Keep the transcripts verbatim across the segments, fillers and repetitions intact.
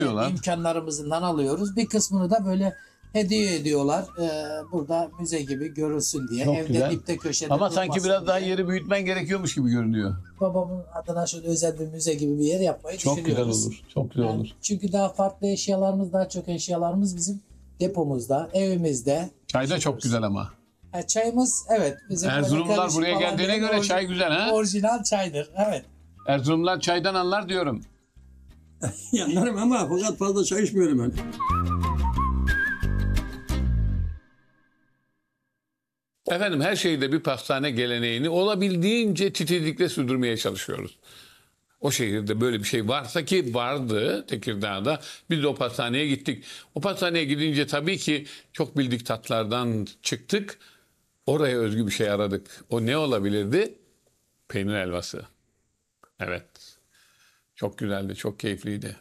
imkanlarımızdan alıyoruz. Bir kısmını da böyle hediye ediyorlar. Ee, burada müze gibi görülsün diye. Çok Evde güzel. dipte köşede Ama sanki durmasın biraz daha diye. yeri büyütmen gerekiyormuş gibi görünüyor. Babamın adına şöyle özel bir müze gibi bir yer yapmayı Çok güzel düşünüyoruz. olur. Çok güzel Yani olur. çünkü daha farklı eşyalarımız, daha çok eşyalarımız bizim depomuzda, evimizde. Çay da çok güzel ama. Ha, çayımız evet. Bizim böyle Erzurumlular karışık buraya falan geldiğine değil, göre orji- çay güzel ha? Orijinal çaydır. Evet. Erzurumlular çaydan anlar diyorum. Yanlarım ama fakat fazla çay içmiyorum ben. Efendim her şeyde bir pastane geleneğini olabildiğince titizlikle sürdürmeye çalışıyoruz. O şehirde böyle bir şey varsa ki vardı Tekirdağ'da, biz de o pastaneye gittik. O pastaneye gidince tabii ki çok bildik tatlardan çıktık. Oraya özgü bir şey aradık. O ne olabilirdi? Peynir helvası. Evet. Çok güzeldi, çok keyifliydi.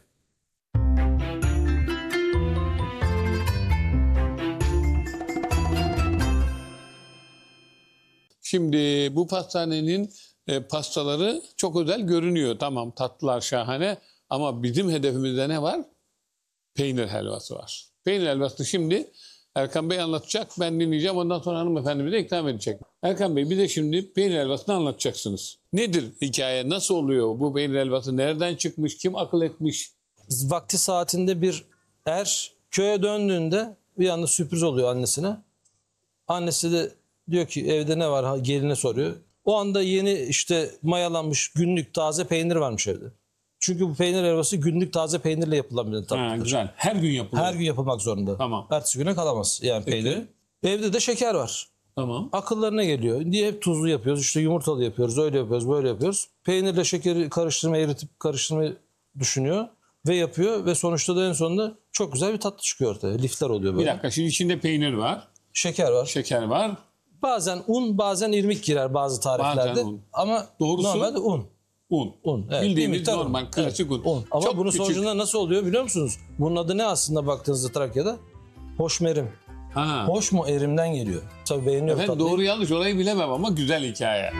Şimdi bu pastanenin e, pastaları çok özel görünüyor. Tamam, tatlılar şahane ama bizim hedefimizde ne var? Peynir helvası var. Peynir helvasını şimdi Erkan Bey anlatacak. Ben dinleyeceğim. Ondan sonra hanımefendi de ikram edecek. Erkan Bey bize şimdi peynir helvasını anlatacaksınız. Nedir hikaye? Nasıl oluyor bu peynir helvası? Nereden çıkmış? Kim akıl etmiş? Vakti saatinde bir er köye döndüğünde bir anda sürpriz oluyor annesine. Annesi de diyor ki evde ne var? Geline soruyor. O anda yeni işte mayalanmış günlük taze peynir varmış evde. Çünkü bu peynir helvası günlük taze peynirle yapılan bir tatlıdır. Ha, güzel. Her gün yapılıyor. Her gün yapılmak zorunda. Tamam. Ertesi güne kalamaz yani peyniri. Evde de şeker var. Tamam. Akıllarına geliyor. Niye hep tuzlu yapıyoruz? İşte yumurtalı yapıyoruz, öyle yapıyoruz, böyle yapıyoruz. Peynirle şekeri karıştırmayı, eritip karıştırmayı düşünüyor ve yapıyor ve sonuçta da en sonunda çok güzel bir tatlı çıkıyor ortaya. Lifler oluyor böyle. Bir dakika, şimdi içinde peynir var, Şeker var. şeker var. Bazen un, bazen irmik girer bazı tariflerde. Bazen un. Ama Doğrusu normalde un. Un. Un. Evet, bir Bildiğimiz miktar un. normal klasik Evet, un. Ama Çok bunun küçük. sonucunda nasıl oluyor biliyor musunuz? Bunun adı ne aslında baktığınızda Trakya'da? Hoşmerim. Ha. Hoş mu erimden geliyor. Tabii beğeniyorum Efendim tatlıyı. doğru yanlış orayı bilemem ama güzel hikaye.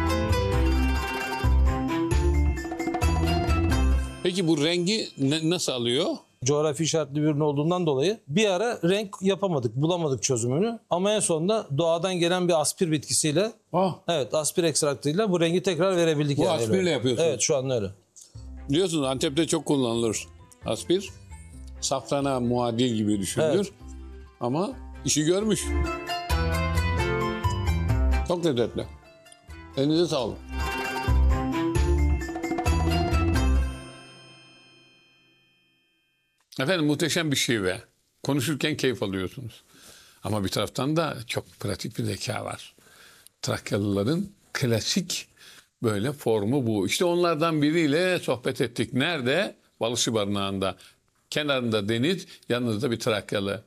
Peki bu rengi ne- nasıl alıyor? Coğrafi işaretli bir ürün olduğundan dolayı bir ara renk yapamadık, bulamadık çözümünü. Ama en sonunda doğadan gelen bir aspir bitkisiyle, Oh. evet aspir ekstraktıyla bu rengi tekrar verebildik. Bu yani aspirle öyle. yapıyorsunuz. Evet şu an öyle. Biliyorsunuz Antep'te çok kullanılır aspir. Safrana muadil gibi düşünülür. Evet. Ama işi görmüş. Çok lezzetli. Elinize sağlık. Efendim muhteşem bir şive. Konuşurken keyif alıyorsunuz. Ama bir taraftan da çok pratik bir zeka var. Trakyalıların klasik böyle formu bu. İşte onlardan biriyle sohbet ettik. Nerede? Balıkçı Barınağı'nda. Kenarında deniz, yanınızda bir Trakyalı.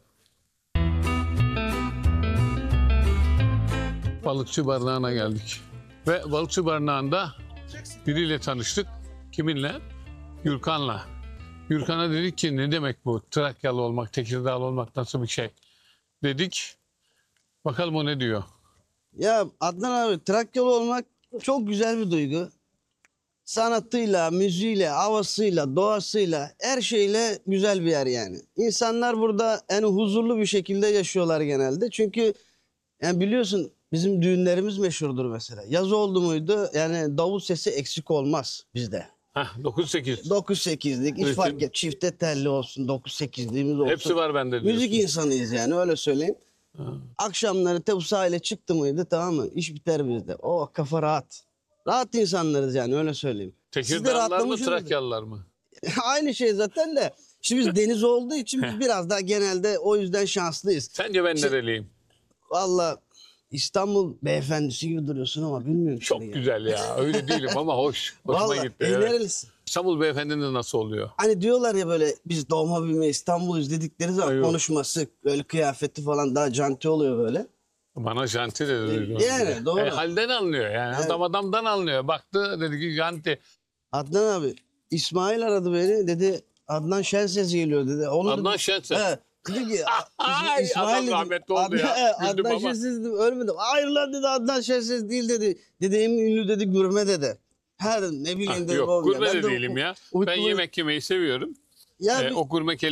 Balıkçı Barınağı'na geldik. Ve Balıkçı Barınağı'nda biriyle tanıştık. Kiminle? Gürkan'la. Gürkan'a dedik ki ne demek bu? Trakyalı olmak, Tekirdağlı olmak nasıl bir şey? Dedik. Bakalım o ne diyor? Ya Adnan abi Trakyalı olmak çok güzel bir duygu. Sanatıyla, müziğiyle, havasıyla, doğasıyla her şeyle güzel bir yer yani. İnsanlar burada en huzurlu bir şekilde yaşıyorlar genelde. Çünkü yani biliyorsun bizim düğünlerimiz meşhurdur mesela. Yaz oldu muydu yani davul sesi eksik olmaz bizde. Heh, dokuz sekiz. dokuz sekizlik hiç Evet. fark et. Çifte telli olsun, dokuz sekizliğimiz olsun. Hepsi var bende diyorsun. Müzik insanıyız yani öyle söyleyeyim. Akşamları Tebu sahile çıktı mıydı tamam mı? İş biter bizde. Oh kafa rahat. Rahat insanlarız yani öyle söyleyeyim. Siz de Tekirdağlılar mı, rahatlamışsınızdır. Trakyalılar mı? Aynı şey zaten de. Şimdi biz deniz olduğu için biz biraz daha genelde o yüzden şanslıyız. Sence ben Şey- nereliyim? Valla İstanbul beyefendisi gibi duruyorsun ama bilmiyorum. Çok seni ya. güzel ya. Öyle değilim ama hoş. Hoşuma Vallahi gitti. e, Evet. nerelisin? İstanbul beyefendinin nasıl oluyor? Hani diyorlar ya böyle biz doğma büyüme İstanbul'uz dedikleri zaman Ay yok. konuşması, böyle kıyafeti falan daha canti oluyor böyle. Bana janti dedi. Yani, doğru. E, halden anlıyor yani. Evet. Adam adamdan anlıyor. Baktı dedi ki janti. Adnan abi İsmail aradı beni dedi Adnan Şenses geliyor dedi. Onu Adnan dedi, Şenses. He, dedi ki Ay, İsmail adam dedi, rahmetli oldu Adnan, ya. he, Güldüm Adnan ama. Şenses dedi, ölmedi. Hayır lan dedi Adnan Şenses değil dedi. Dedi en ünlü dedi gurme dedi. Ha dedim ne bileyim Ah, dedim. yok oğlum ya. gurme Ben de de değilim ya. uyku- Ben yemek yemeyi seviyorum. Ya e, bir- o gurme